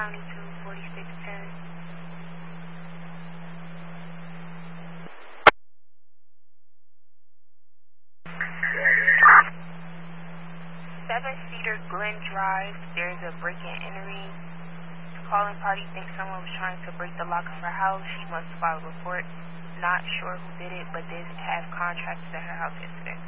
County to 4610. 7-seater Glen Drive. There's a break and entering. Calling party thinks someone was trying to break the lock of her house. She must file a report. Not sure who did it, but did have contractors at her house yesterday.